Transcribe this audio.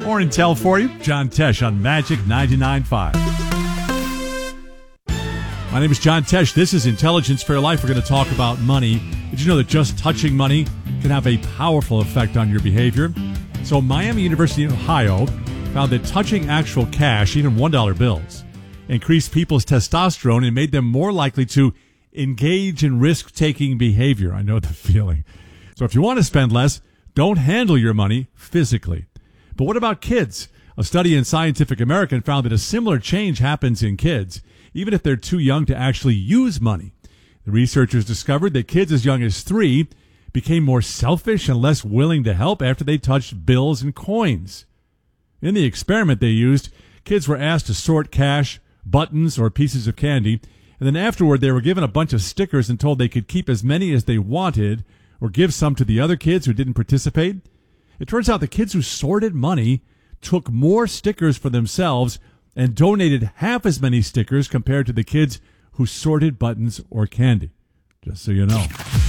More intel for you. John Tesh on Magic 99.5. My name is John Tesh. This is Intelligence for Your Life. We're going to talk about money. Did you know that just touching money can have a powerful effect on your behavior? So Miami University in Ohio found that touching actual cash, even $1 bills, increased people's testosterone and made them more likely to engage in risk-taking behavior. I know the feeling. So if you want to spend less, don't handle your money physically. But what about kids? A study in Scientific American found that a similar change happens in kids, even if they're too young to actually use money. The researchers discovered that kids as young as 3 became more selfish and less willing to help after they touched bills and coins. In the experiment they used, kids were asked to sort cash, buttons, or pieces of candy, and then afterward they were given a bunch of stickers and told they could keep as many as they wanted or give some to the other kids who didn't participate. It turns out the kids who sorted money took more stickers for themselves and donated half as many stickers compared to the kids who sorted buttons or candy. Just so you know.